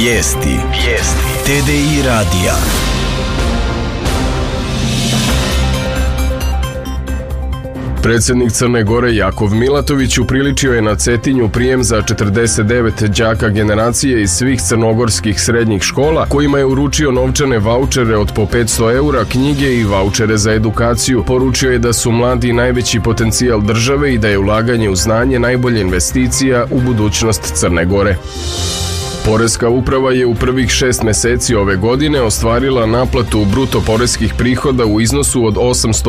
Vijesti TDI radija. Predsjednik Crne Gore Jakov Milatović upriličio je na Cetinju prijem za 49 đaka generacije iz svih crnogorskih srednjih škola, kojima je uručio novčane vaučere od po 500 eura, knjige i vaučere za edukaciju. Poručio je da su mladi najveći potencijal države i da je ulaganje u znanje najbolja investicija u budućnost Crne Gore. Poreska uprava je u prvih 6 meseci ove godine ostvarila naplatu bruto poreskih prihoda u iznosu od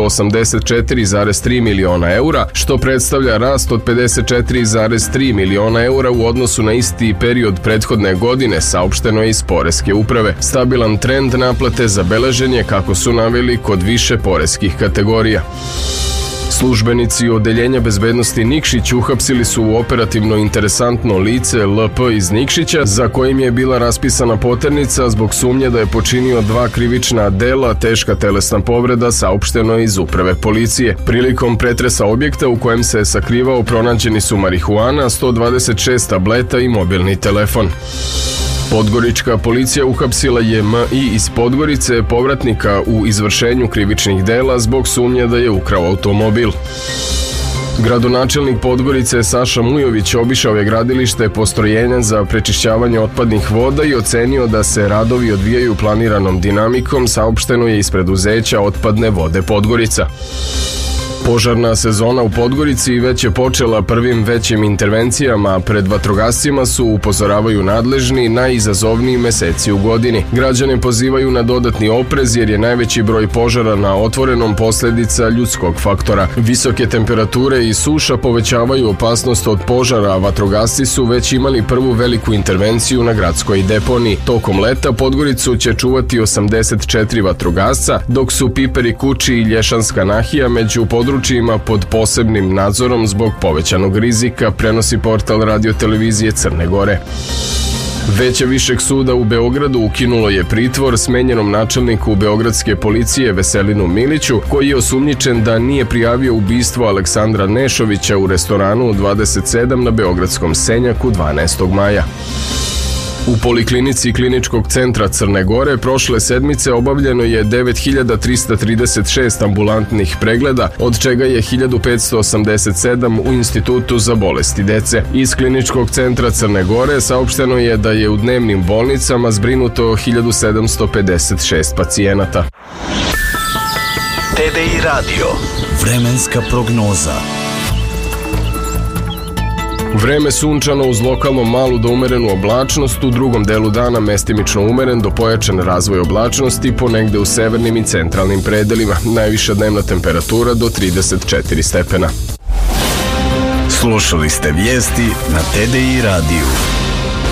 884,3 miliona eura, što predstavlja rast od 54,3 miliona eura u odnosu na isti period prethodne godine, saopšteno je iz Poreske uprave. Stabilan trend naplate zabeležen je, kako su naveli, kod više poreskih kategorija. Službenici Odeljenja bezbednosti Nikšić uhapsili su operativno interesantno lice LP iz Nikšića, za kojim je bila raspisana poternica zbog sumnje da je počinio 2 krivična dela, teška telesna povreda, saopšteno iz uprave policije. Prilikom pretresa objekta u kojem se sakrivao pronađeni su marihuana, 126 tableta i mobilni telefon. Podgorička policija uhapsila je M.I. iz Podgorice, povratnika u izvršenju krivičnih dela, zbog sumnje da je ukrao automobil. Gradonačelnik Podgorice Saša Mujović obišao je gradilište postrojenja za prečišćavanje otpadnih voda i ocenio da se radovi odvijaju planiranom dinamikom, saopšteno je iz preduzeća Otpadne vode Podgorica. Požarna sezona u Podgorici već je počela prvim većim intervencijama, a pred vatrogascima su, upozoravaju nadležni, najizazovniji meseci u godini. Građane pozivaju na dodatni oprez jer je najveći broj požara na otvorenom posljedica ljudskog faktora. Visoke temperature i suša povećavaju opasnost od požara, a vatrogasci su već imali prvu veliku intervenciju na gradskoj deponiji. Tokom leta Podgoricu će čuvati 84 vatrogasca, dok su Piperi Kući i Lješanska Nahija među područjima pod posebnim nadzorom zbog povećanog rizika, prenosi portal radio-televizije Crne Gore. Veće višeg suda u Beogradu ukinulo je pritvor smenjenom načelniku beogradske policije Veselinu Miliću, koji je osumnjičen da nije prijavio ubistvo Aleksandra Nešovića u restoranu 27 na beogradskom Senjaku 12. maja. U Poliklinici Kliničkog centra Crne Gore prošle sedmice obavljeno je 9336 ambulantnih pregleda, od čega je 1587 u Institutu za bolesti dece. Iz Kliničkog centra Crne Gore saopšteno je da je u dnevnim bolnicama zbrinuto 1756 pacijenata. TDI radio. Vremenska prognoza. Vreme sunčano uz lokalno malu do umerenu oblačnost, u drugom delu dana mestimično umeren do pojačan razvoj oblačnosti ponegde u severnim i centralnim predelima. Najviša dnevna temperatura do 34 stepena. Slušali ste vijesti na TDI radiju.